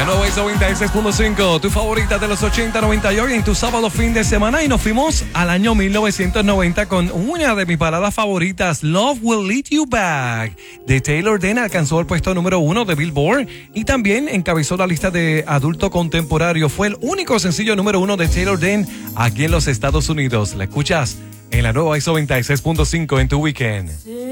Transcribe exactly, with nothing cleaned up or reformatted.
nueva es noventa y seis punto cinco, tu favorita de los ochenta, noventa y hoy en tu sábado fin de semana. Y nos fuimos al año mil novecientos noventa con una de mis baladas favoritas, Love Will Lead You Back, de Taylor Dayne. Alcanzó el puesto número uno de Billboard y también encabezó la lista de adulto contemporáneo. Fue el único sencillo número uno de Taylor Dayne aquí en los Estados Unidos. La escuchas en la nueva noventa y seis punto cinco en tu weekend.